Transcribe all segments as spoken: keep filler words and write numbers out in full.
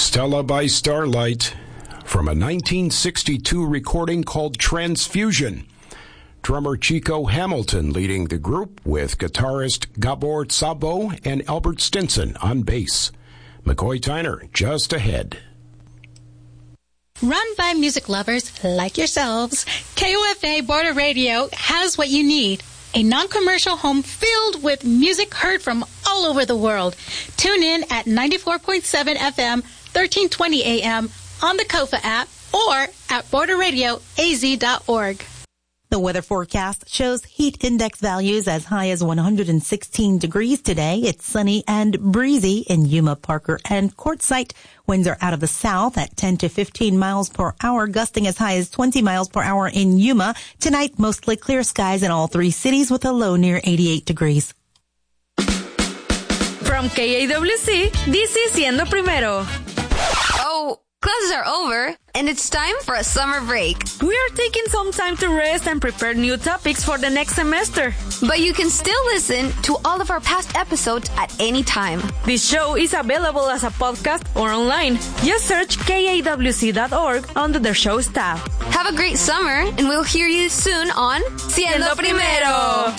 Stella by Starlight from a nineteen sixty-two recording called Transfusion. Drummer Chico Hamilton leading the group with guitarist Gabor Szabo and Albert Stinson on bass. McCoy Tyner just ahead. Run by music lovers like yourselves, K O F A Border Radio has what you need. A non-commercial home filled with music heard from all over the world. Tune in at ninety-four point seven F M, thirteen twenty A M on the Kofa app or at border radio a z dot org. The weather forecast shows heat index values as high as one hundred sixteen degrees today. It's sunny and breezy in Yuma, Parker, and Quartzsite. Winds are out of the south at ten to fifteen miles per hour, gusting as high as twenty miles per hour in Yuma. Tonight, mostly clear skies in all three cities with a low near eighty-eight degrees. From K A W C, this is Siendo Primero. Oh, classes are over, and it's time for a summer break. We are taking some time to rest and prepare new topics for the next semester. But you can still listen to all of our past episodes at any time. This show is available as a podcast or online. Just search K A W C dot org under the show's tab. Have a great summer, and we'll hear you soon on Siendo Primero.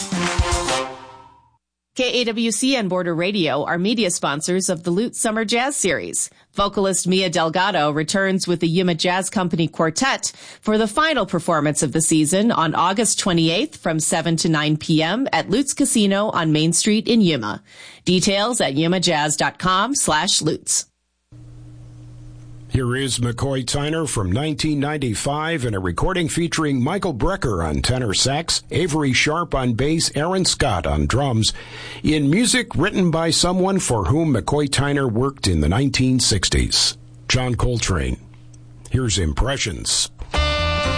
K A W C and Border Radio are media sponsors of the Lute Summer Jazz Series. Vocalist Mia Delgado returns with the Yuma Jazz Company Quartet for the final performance of the season on August twenty-eighth from seven to nine p.m. at Lutz Casino on Main Street in Yuma. Details at yuma jazz dot com slash lutz. Here is McCoy Tyner from nineteen ninety-five in a recording featuring Michael Brecker on tenor sax, Avery Sharp on bass, Aaron Scott on drums, in music written by someone for whom McCoy Tyner worked in the nineteen sixties, John Coltrane. Here's Impressions.